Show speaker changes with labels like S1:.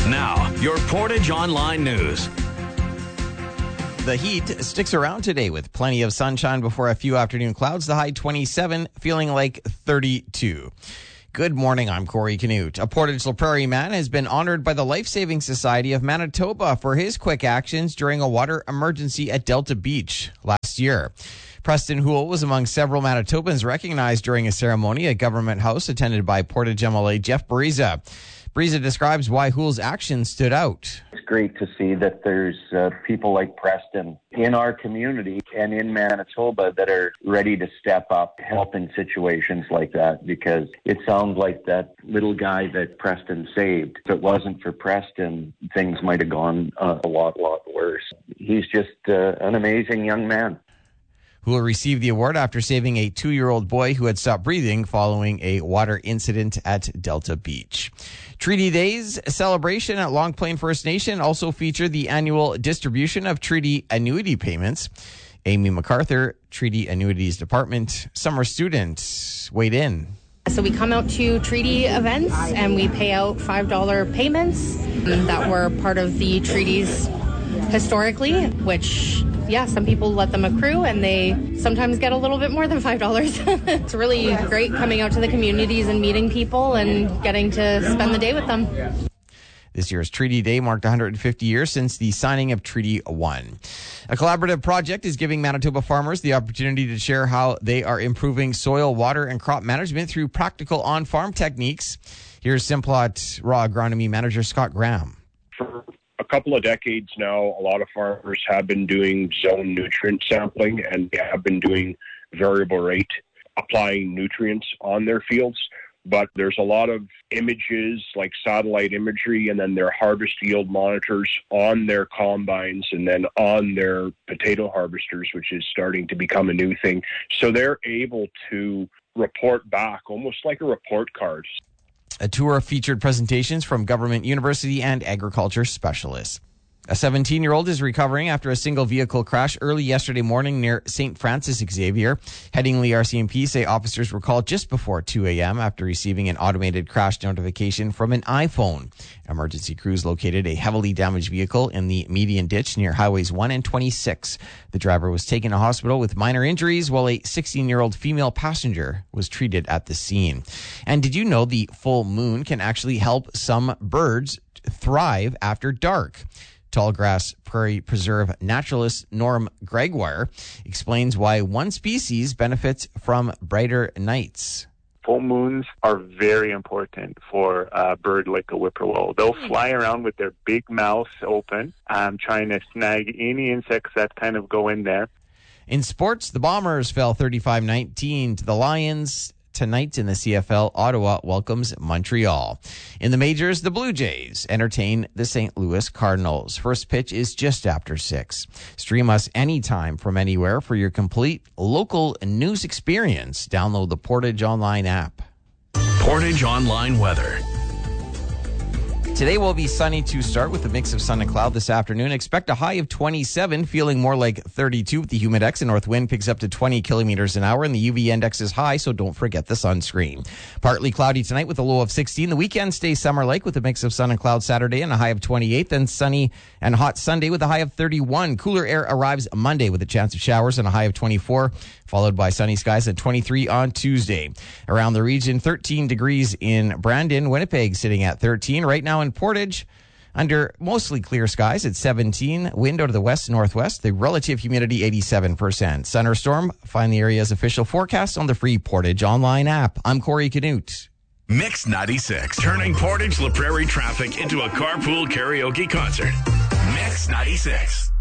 S1: Now, your Portage Online News.
S2: The heat sticks around today with plenty of sunshine before a few afternoon clouds. The high 27, feeling like 32. Good morning, I'm Corey Canute. A Portage La Prairie man has been honored by the Life Saving Society of Manitoba for his quick actions during a water emergency at Delta Beach last year. Preston Houle was among several Manitobans recognized during a ceremony at Government House attended by Portage MLA Jeff Bariza. Bariza describes why Houle's actions stood out.
S3: It's great to see that there's people like Preston in our community and in Manitoba that are ready to step up, help in situations like that, because it sounds like that little guy that Preston saved. If it wasn't for Preston, things might have gone a lot worse. He's just an amazing young man.
S2: Houle received the award after saving a 2-year-old boy who had stopped breathing following a water incident at Delta Beach. Treaty Days celebration at Long Plain First Nation also featured the annual distribution of treaty annuity payments. Amy MacArthur, Treaty Annuities Department summer student, weighed in.
S4: So we come out to treaty events and we pay out $5 payments that were part of the treaties historically, which, some people let them accrue and they sometimes get a little bit more than $5. It's really great coming out to the communities and meeting people and getting to spend the day with them.
S2: This year's Treaty Day marked 150 years since the signing of Treaty 1. A collaborative project is giving Manitoba farmers the opportunity to share how they are improving soil, water, and crop management through practical on-farm techniques. Here's Simplot Raw Agronomy Manager Scott Graham.
S5: For a couple of decades now, a lot of farmers have been doing zone nutrient sampling, and they have been doing variable rate applying nutrients on their fields. But there's a lot of images like satellite imagery and then their harvest yield monitors on their combines and then on their potato harvesters, which is starting to become a new thing. So they're able to report back almost like a report card.
S2: A tour featured presentations from government, university, and agriculture specialists. A 17-year-old is recovering after a single vehicle crash early yesterday morning near St. Francis Xavier. Headingley RCMP say officers were called just before 2 a.m. after receiving an automated crash notification from an iPhone. Emergency crews located a heavily damaged vehicle in the median ditch near Highways 1 and 26. The driver was taken to hospital with minor injuries, while a 16-year-old female passenger was treated at the scene. And did you know the full moon can actually help some birds thrive after dark? Tallgrass Prairie Preserve naturalist Norm Gregoire explains why one species benefits from brighter nights.
S6: Full moons are very important for a bird like a whippoorwill. They'll fly around with their big mouths open, trying to snag any insects that kind of go in there.
S2: In sports, the Bombers fell 35-19 to the Lions. Tonight in the CFL, Ottawa welcomes Montreal. In the majors, the Blue Jays entertain the St. Louis Cardinals. First pitch is just after 6. Stream us anytime from anywhere for your complete local news experience. Download the Portage Online app.
S1: Portage Online weather.
S2: Today will be sunny to start with a mix of sun and cloud this afternoon. Expect a high of 27, feeling more like 32 with the humidex. A north wind picks up to 20 kilometers an hour, and the UV index is high, so don't forget the sunscreen. Partly cloudy tonight with a low of 16. The weekend stays summer-like with a mix of sun and cloud Saturday and a high of 28. Then sunny and hot Sunday with a high of 31. Cooler air arrives Monday with a chance of showers and a high of 24, followed by sunny skies at 23 on Tuesday. Around the region, 13 degrees in Brandon. Winnipeg sitting at 13. Right now in Portage, under mostly clear skies at 17. Wind out of the west-northwest. The relative humidity 87%. Thunderstorm. Find the area's official forecast on the free Portage Online app. I'm Corey Canute.
S1: Mix 96, turning Portage La Prairie traffic into a carpool karaoke concert. Mix 96.